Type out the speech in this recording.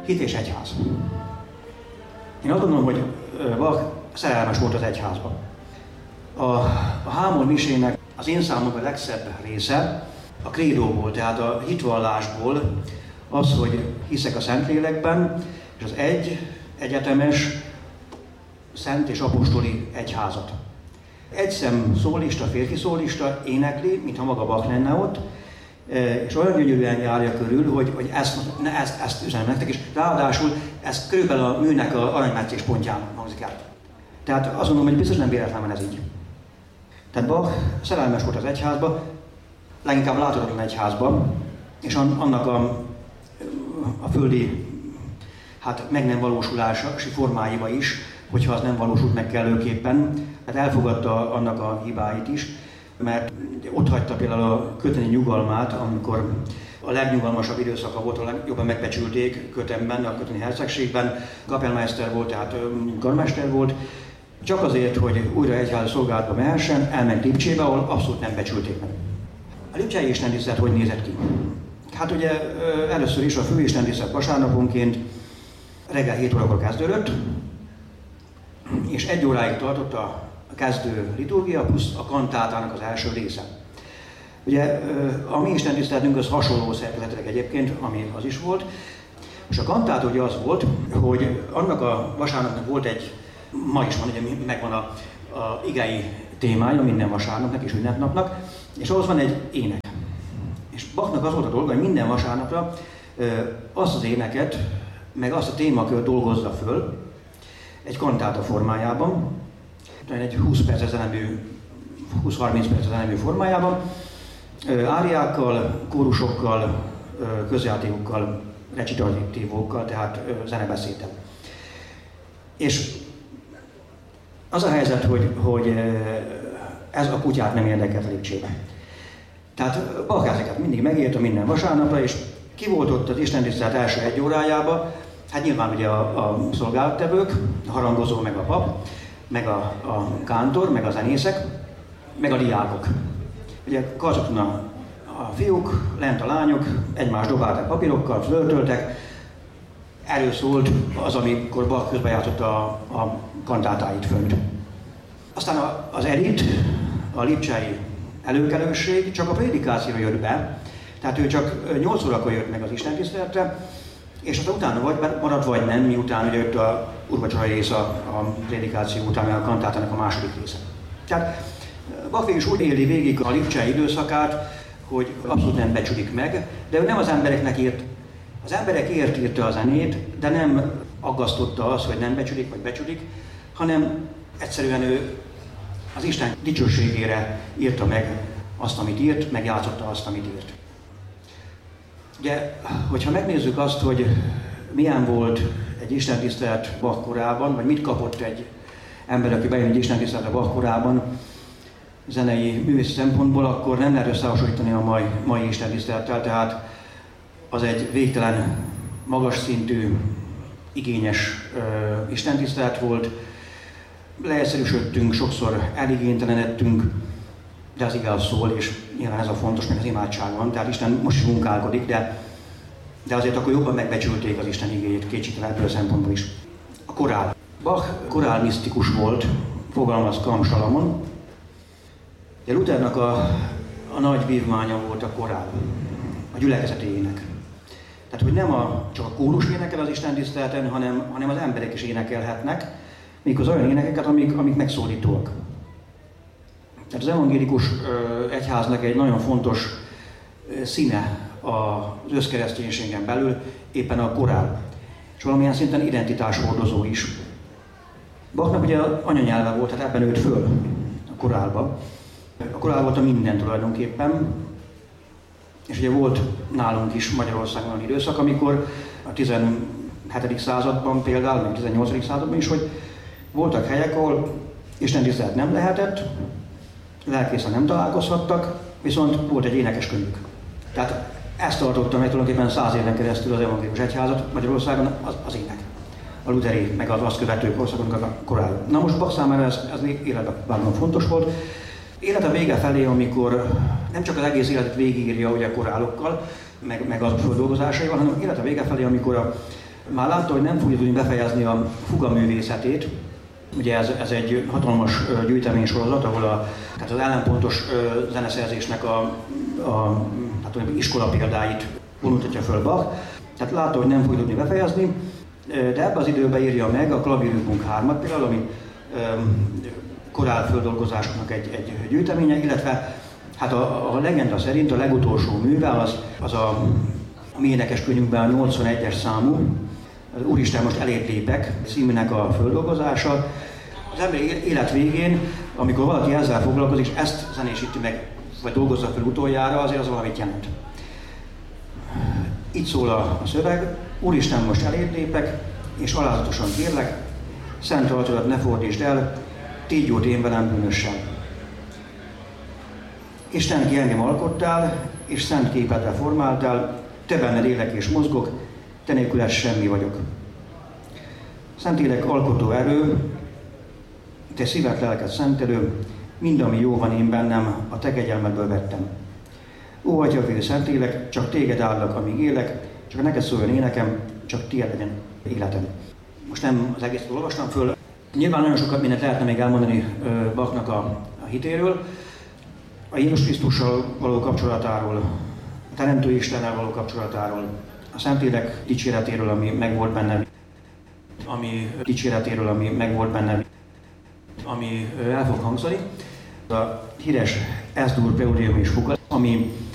Hit és egyház. Én azt gondolom, hogy Bach szerelmes volt az egyházban. A Hámor misének az én számomra a legszebb része a krédóból, tehát a hitvallásból az, hogy hiszek a Szentlélekben, és az egyetemes, szent és apostoli egyházat. Egyszem szólista, férfi szólista énekli, mintha maga Bach lenne ott, és olyan gyönyörűen járja körül, hogy ezt üzenem nektek, és ráadásul ez körülbelül a műnek a aranymetszés pontján hangzik el. Tehát azt mondom, hogy biztos nem véletlenül ez így. Tehát Bach szerelmes volt az egyházba, leginkább láthatatlan egyházban, és annak a földi meg nem valósulási formáiba is, hogyha az nem valósult meg kellőképpen. Hát elfogadta annak a hibáit is, mert ott hagyta például a köteni nyugalmát, amikor a legnyugalmasabb időszaka volt, a legjobban megbecsülték Köthenben, a köteni hercegségben. Kapellmeister volt, tehát karmester volt. Csak azért, hogy újra egyházi szolgálatba mehessen, elment Lipcsébe, ahol abszolút nem becsülték meg. A lipcsei istentisztelet hogy nézett ki? Hát ugye először is a fő istentisztelet vasárnaponként reggel 7 órakor kezdődött, és 1 óráig tartott a kezdő liturgia plusz a kantátának az első része. Ugye a mi istentiszteletünk az hasonló szerkezetileg egyébként, ami az is volt. És a kantátó ugye az volt, hogy annak a vasárnapnak volt egy, ma is van, ugye megvan a igei témája minden vasárnapnak és ünnepnapnak, és ahhoz van egy ének. És Bachnak az volt a dolga, hogy minden vasárnapra azt az éneket, meg azt a témakört dolgozza föl egy kantáta formájában, egy 20-30 perces zenemű formájában, áriákkal, kórusokkal, közjátékokkal, recitatívokkal, tehát zenebeszéddel. És az a helyzet, hogy ez a kutyát nem érdekelt a Lipcsében. Tehát Bach ezeket mindig megírta minden vasárnapra, és ki volt ott az istentisztelet első 1 órájába? Hát nyilván ugye a szolgálattevők, a harangozó, meg a pap, meg a kántor, meg a zenészek, meg a diákok. Ugye karcottan a fiúk, lent a lányok, egymást dobálták papírokkal, flörtöltek. Erről szólt az, amikor Bach közbejátszotta a kantátáit fönt. Aztán az elit, a lipcsei előkelőség csak a prédikációra jött be, tehát ő csak 8 órakor jött meg az istentiszteletre, és aztán utána vagy maradt, vagy nem, miután ugye jött a urvacsorai rész a prédikáció után, a kantátának a második része. Tehát Bach is úgy éli végig a lipcsei időszakát, hogy abszolút nem becsülik meg, de ő nem az embereknek írt. Az emberekért írta a zenét, de nem aggasztotta az, hogy nem becsülik vagy becsülik, hanem egyszerűen ő az Isten dicsőségére írta meg azt, amit írt, meg játszotta azt, amit írt. Ugye, hogyha megnézzük azt, hogy milyen volt egy istentisztelet Bach korában, vagy mit kapott egy ember, aki bejön egy istentiszteletre Bach korában, zenei művészi szempontból, akkor nem lehet összehasonlítani a mai istentisztelettel, tehát az egy végtelen, magas szintű, igényes istentisztelet volt. Leegyszerűsödtünk, sokszor eligénytelenedtünk, de az igaz szól, és nyilván ez a fontos, mert az imádság van, tehát Isten most is munkálkodik, de azért akkor jobban megbecsülték az Isten igéjét, kétségtelen ebből a szempontból is. A korál. Bach korál misztikus volt, fogalmaz Kamm Salamon. De Luthernak a nagy vívmánya volt a korál, a gyülekezeti ének. Tehát, hogy nem csak a kórus énekel az istentiszteleten, hanem az emberek is énekelhetnek, méghozzá olyan énekeket, amik megszólítóak. Tehát az evangélikus egyháznak egy nagyon fontos színe az összkereszténységen belül éppen a korál, és valamilyen szinten identitáshordozó is. Bachnak ugye anyanyelve volt, tehát ebben nőtt föl a korálba. A korál volt a minden tulajdonképpen, és ugye volt nálunk is Magyarországon olyan időszak, amikor a 17. században például, meg a 18. században is, hogy voltak helyek, ahol istentisztelet nem lehetett, lelkészen nem találkozhattak, viszont volt egy énekeskönyvük. Tehát ezt tartotta meg tulajdonképpen 100 éven keresztül az evangélikus egyházat Magyarországon, az ének. A lutheri, meg az azt követő korszakoknak a korál. Na most Bach számára ez életben fontos volt. Élete vége felé, amikor nem csak az egész életet végigírja ugye a korálokkal, meg az földolgozásaival, hanem élete vége felé, amikor Már látta, hogy nem fogja tudni befejezni a fuga művészetét. Ugye ez egy hatalmas gyűjteménysorozat, ahol tehát az ellenpontos zeneszerzésnek hát iskola példáit vonultatja föl Bach. Tehát látta, hogy nem fogja tudni befejezni, de ebben az időben írja meg a Klavírübung 3-at például, ami korálföldolgozásoknak egy gyűjteménye, illetve hát a legenda szerint a legutolsó műve az a mi énekeskönyvünkben a 81-es számú, az Úristen, most elébb lépek címének a földolgozása. Az ember élet végén, amikor valaki ezzel foglalkozik, és ezt zenésíti meg, vagy dolgozza fel utoljára, azért az valamit jelent. Így szól a szöveg: Úristen, most elébb lépek, és alázatosan kérlek, szent altadat ne fordítsd el, tégy jót én velem bűnössel. Isten, ki engem alkottál, és szent képedre formáltál, te benned élek és mozgok, te nélküled semmi vagyok. Szentélek alkotó erő, te szívet, lelket szentelő, mind, ami jó van én bennem, a te kegyelmedből vettem. Ó, Atyafél, Szentlélek, csak téged állak, amíg élek, csak neked szóljon énekem, csak tiéd legyen életem. Most nem az egészet olvastam föl. Nyilván nagyon sokat mindent lehetne még elmondani Bachnak a hitéről, a Jézus Krisztussal való kapcsolatáról, a Teremtő Istennel való kapcsolatáról, a Szentlélek dicséretéről, ami megvolt benne, ami el fog hangzani. A híres Es-dur, Preludium és Fuga, ami